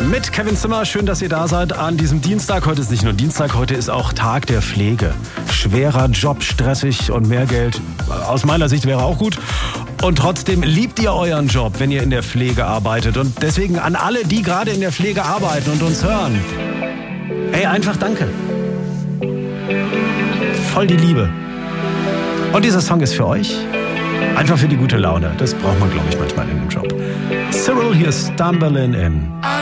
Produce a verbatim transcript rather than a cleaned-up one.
Mit Kevin Zimmer, schön, dass ihr da seid an diesem Dienstag. Heute ist nicht nur Dienstag, heute ist auch Tag der Pflege. Schwerer Job, stressig und mehr Geld. Aus meiner Sicht wäre auch gut. Und trotzdem liebt ihr euren Job, wenn ihr in der Pflege arbeitet. Und deswegen an alle, die gerade in der Pflege arbeiten und uns hören. Hey, einfach danke. Voll die Liebe. Und dieser Song ist für euch. Einfach für die gute Laune. Das braucht man, glaube ich, manchmal in dem Job. Cyril, hier Stumbling In.